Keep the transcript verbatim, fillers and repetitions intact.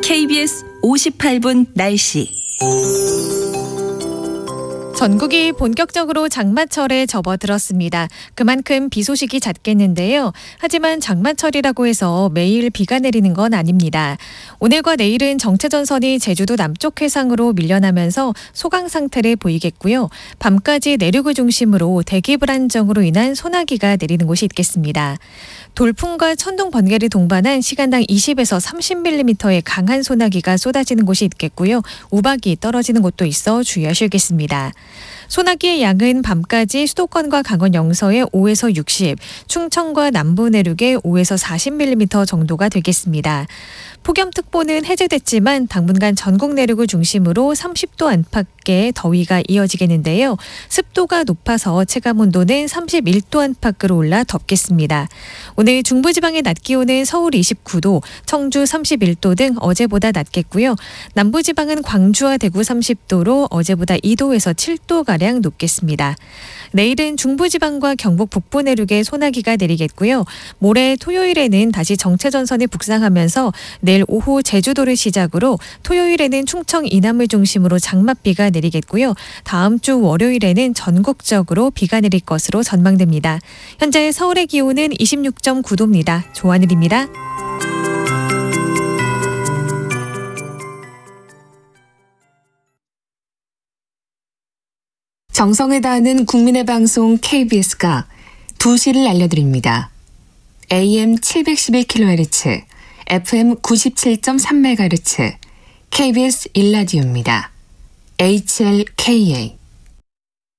케이비에스 오십팔 분 날씨. 전국이 본격적으로 장마철에 접어들었습니다. 그만큼 비 소식이 잦겠는데요. 하지만 장마철이라고 해서 매일 비가 내리는 건 아닙니다. 오늘과 내일은 정체전선이 제주도 남쪽 해상으로 밀려나면서 소강 상태를 보이겠고요. 밤까지 내륙을 중심으로 대기 불안정으로 인한 소나기가 내리는 곳이 있겠습니다. 돌풍과 천둥 번개를 동반한 시간당 이십에서 삼십 밀리미터의 강한 소나기가 쏟아지는 곳이 있겠고요. 우박이 떨어지는 곳도 있어 주의하셔야겠습니다. 소나기의 양은 밤까지 수도권과 강원 영서에 오에서 육십, 충청과 남부 내륙에 오에서 사십 밀리미터 정도가 되겠습니다. 폭염특보는 해제됐지만 당분간 전국 내륙을 중심으로 삼십 도 안팎의 더위가 이어지겠는데요. 습도가 높아서 체감온도는 삼십일 도 안팎으로 올라 덥겠습니다. 오늘 중부지방의 낮 기온은 서울 이십구 도, 청주 삼십일 도 등 어제보다 낮겠고요. 남부지방은 광주와 대구 삼십 도로 어제보다 이 도에서 칠 도가량 높겠습니다. 내일은 중부지방과 경북 북부 내륙에 소나기가 내리겠고요. 모레 토요일에는 다시 정체전선이 북상하면서 내일 오후 제주도를 시작으로 토요일에는 충청 이남을 중심으로 장맛비가 내리겠고요. 다음 주 월요일에는 전국적으로 비가 내릴 것으로 전망됩니다. 현재 서울의 기온은 이십육 점 구 도입니다. 조하늘입니다. 정성을 다하는 국민의 방송 케이비에스가 두 시를 알려드립니다. 에이엠 칠백십일 킬로헤르츠, 에프엠 구십칠 점 삼 메가헤르츠, 케이비에스 일 라디오입니다. 에이치엘케이에이